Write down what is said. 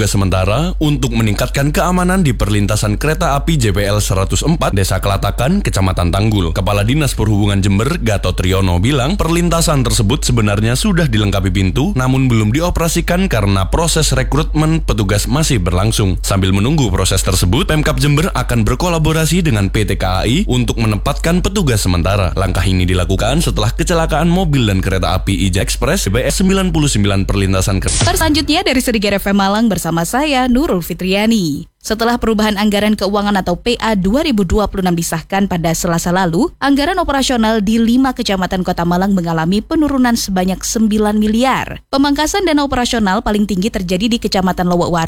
petugas sementara untuk meningkatkan keamanan di perlintasan kereta api JPL 104 Desa Kelatakan, Kecamatan Tanggul. Kepala Dinas Perhubungan Jember, Gatot Triyono bilang perlintasan tersebut sebenarnya sudah dilengkapi pintu namun belum dioperasikan karena proses rekrutmen petugas masih berlangsung. Sambil menunggu proses tersebut, Pemkab Jember akan berkolaborasi dengan PT KAI untuk menempatkan petugas sementara. Langkah ini dilakukan setelah kecelakaan mobil dan kereta api IJ Express BS 99 perlintasan kereta. Selanjutnya dari Sedigger FM Malang bersama saya Nurul Fitriani. Setelah perubahan anggaran keuangan atau PA 2026 disahkan pada Selasa lalu, anggaran operasional di 5 kecamatan Kota Malang mengalami penurunan sebanyak 9 miliar. Pemangkasan dana operasional paling tinggi terjadi di Kecamatan Lowokwaro